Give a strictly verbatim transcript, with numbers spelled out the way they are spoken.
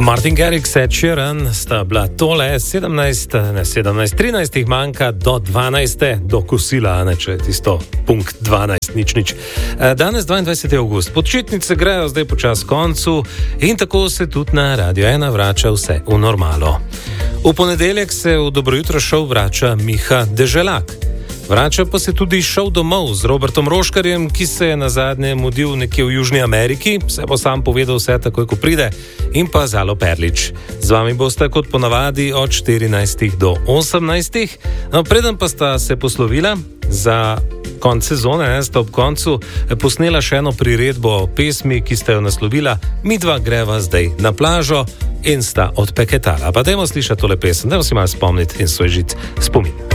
Martin Garrix, Ed Sheeran sta bila tole, sedemnajst, ne sedemnajst, trinajst jih manjka do dvanajste, do kosila, ne če je tisto punkt dvanajst, nič nič. Danes dvaindvajseti avgust, počitnice grejo zdaj počas koncu in tako se tudi na Radio ena vrača vse v normalo. V ponedeljek se v Dobro jutro šov vrača Miha Deželak. Vrača pa se tudi šov domov z Robertom Roškarjem, ki se je nazadnje mudil nekje v Južni Ameriki, se bo sam povedal vse takoj, ko pride, in pa Zalo Perlič. Z vami boste kot ponavadi od štirinajstih do osemnajstih, no preden pa sta se poslovila za konc sezone, ne, sta ob koncu posnela še eno priredbo pesmi, ki sta jo naslovila Midva greva zdaj na plažo in sta odpeketala. Pa dajmo slišati tole pesem, dajmo si malo spomniti in svojžiti spomin.